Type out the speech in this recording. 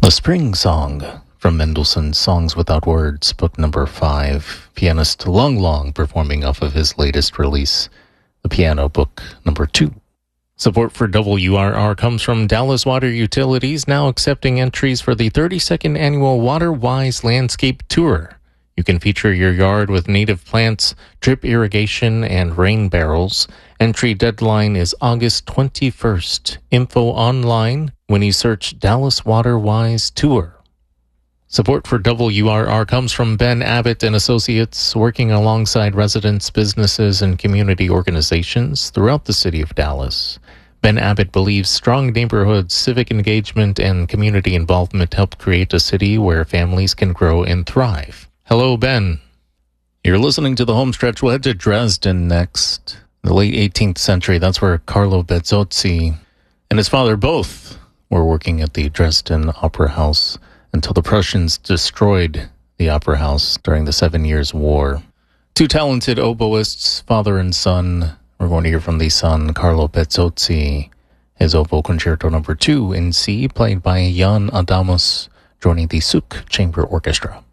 The Spring Song from Mendelssohn's Songs Without Words, book number 5. Pianist Lung Long performing off of his latest release, The Piano, book number 2. Support for WRR comes from Dallas Water Utilities, now accepting entries for the 32nd annual WaterWise Landscape Tour. You can feature your yard with native plants, drip irrigation, and rain barrels. Entry deadline is August 21st. Info online when you search Dallas WaterWise Tour. Support for WRR comes from Ben Abbott and Associates, working alongside residents, businesses, and community organizations throughout the city of Dallas. Ben Abbott believes strong neighborhoods, civic engagement, and community involvement help create a city where families can grow and thrive. Hello, Ben. You're listening to the Homestretch. We'll head to Dresden next. The late 18th century, that's where Carlo Bezzozzi and his father both were working at the Dresden Opera House until the Prussians destroyed the opera house during the 7 Years' War. Two talented oboists, father and son. We're going to hear from the son, Carlo Bezzozzi, his oboe concerto number 2 in C, played by Jan Adamus, joining the Suk Chamber Orchestra.